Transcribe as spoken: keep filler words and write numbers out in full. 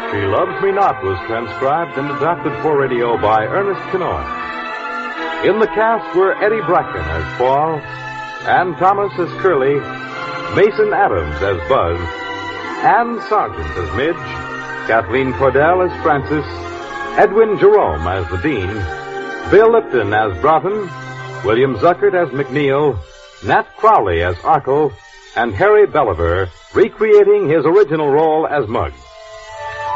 She Loves Me Not was transcribed and adapted for radio by Ernest Kenoy. In the cast were Eddie Bracken as Paul, Ann Thomas as Curly, Mason Adams as Buzz, Ann Sargent as Midge, Kathleen Cordell as Francis, Edwin Jerome as the Dean, Bill Lipton as Broughton, William Zuckert as McNeil, Nat Crowley as Arkle, and Harry Belliver recreating his original role as Muggs.